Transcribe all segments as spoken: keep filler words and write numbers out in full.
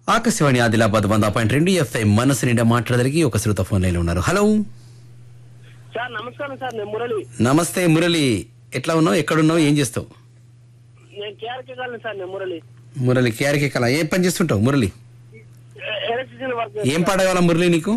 ఆకాశవాణి ఆదిలాబాద్ వంద పాయింట్ రెండు ఎఫ్ఐ మనసు నిండా మాట్లాడడానికి ఒక శ్రోత ఫోన్ లైన్ ఉన్నారు. హలో సార్ నమస్కారం సార్, నేను మురళి. నమస్తే మురళి, ఎట్లా ఉన్నావు, ఎక్కడున్నావు, ఏం చేస్తావు? నేను కేఆర్కే కాలనీ సార్. నేను మురళి. మురళి కేఆర్కే కళ, ఏం పని చేస్తుంటావు మురళి? Electricity work. ఏం పాట కావాలా మురళి నీకు?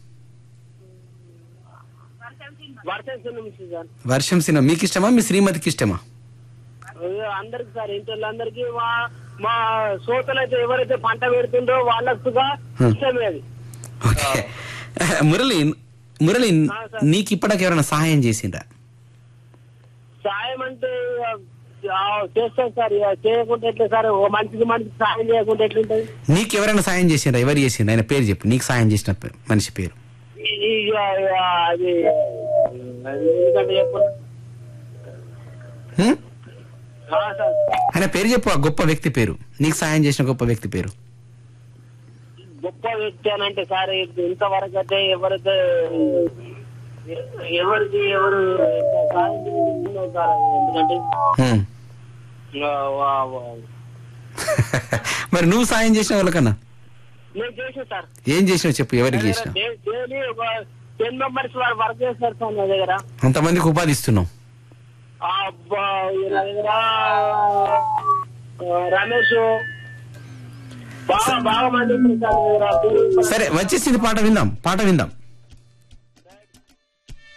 వర్షం సినిమా సార్. వర్షం సినిమా మీకు ఇష్టమా, మీ శ్రీమతికి ఇష్టమా? అందరికి సార్, ఇంట్లో అందరికి మా మా శ్రోతలు అయితే ఎవరైతే పంట పెడుతుండ్రో వాళ్ళకు ఇష్టమే అది. ఓకే మురళి, మురళి నీకు ఇప్పటికి ఎవరైనా సహాయం చేసిండ్రా? సాయం అంటే చేస్తాం సార్, చేయకుంటే ఎట్లా సార్? ఓ మనిషికి మనిషికి సాయం చేయకుంటే ఎట్లుంటది? నీకు ఎవరైనా సాయం చేసిండ్రా? ఎవరు చేసిండ్రా? ఆయన పేరు చెప్పు, నీకు సాయం చేసిన మనిషి పేరు. ఇక అది ఎందుకంటే చెప్పు సార్. ఆయన పేరు చెప్పు, ఆ గొప్ప వ్యక్తి పేరు, నీకు సాయం చేసిన గొప్ప వ్యక్తి పేరు. గొప్ప వ్యక్తి అని అంటే సార్, ఇంతవరకు అయితే ఎవరైతే ఎవరికి ఎవరు సాయం చేస్తుందో సార్. ఎందుకంటే మరి నువ్వు సాయం చేసిన వాళ్ళకన్నా నేను చేసిన సార్. ఏం చేసినావు చెప్పు, ఎవరికి చేసినావు? డైలీ ఒక టెన్ మెంబర్స్ వారు వర్క్ చేస్తారు సార్ నా దగ్గర. అంతమందికి ఉపాధి ఇస్తున్నావు? అబ్బా నా దగ్గర రమేష్ బాగా బాగా మంది. సరే వచ్చేసింది, పాట విందాం, పాట విందాం.